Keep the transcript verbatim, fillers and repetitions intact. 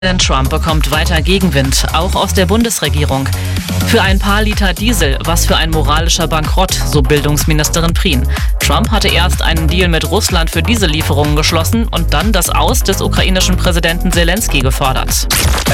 Präsident Trump bekommt weiter Gegenwind, auch aus der Bundesregierung. Für ein paar Liter Diesel, was für ein moralischer Bankrott, so Bildungsministerin Prien. Trump hatte erst einen Deal mit Russland für Diesellieferungen geschlossen und dann das Aus des ukrainischen Präsidenten Selenskyj gefordert.